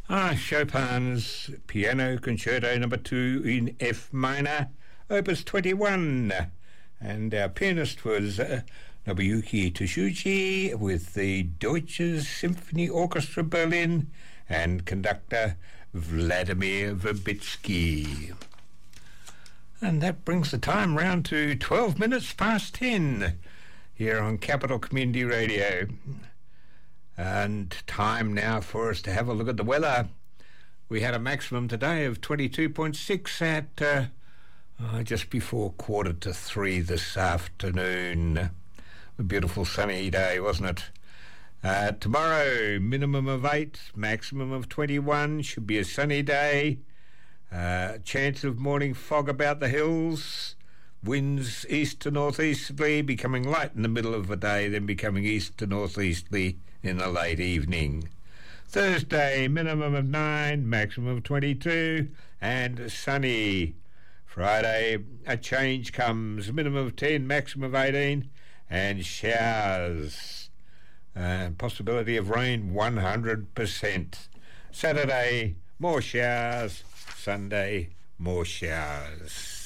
Chopin's Piano Concerto Number 2 in F minor, Opus 21. And our pianist was Nobuyuki Toshuchi with the Deutsches Symphony Orchestra Berlin and conductor Vladimir Verbitsky. And that brings the time round to 12 minutes past 10 here on Capital Community Radio. And time now for us to have a look at the weather. We had a maximum today of 22.6 at just before 2:45 this afternoon. A beautiful sunny day, wasn't it? Tomorrow, minimum of 8, maximum of 21. Should be a sunny day. Chance of morning fog about the hills. Winds east to northeasterly, becoming light in the middle of the day, then becoming east to northeasterly in the late evening. Thursday, minimum of 9, maximum of 22, and sunny. Friday, a change comes, minimum of 10, maximum of 18, and showers. Possibility of rain 100%. Saturday, more showers. Sunday, more showers.